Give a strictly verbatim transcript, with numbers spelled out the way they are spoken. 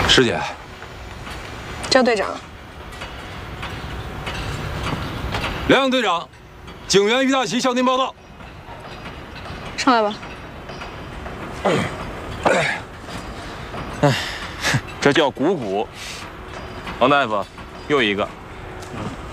师姐， 赵队长， 梁队长，警员于大奇向您报道。 上来吧。 哎，这叫股骨。王大夫，又一个。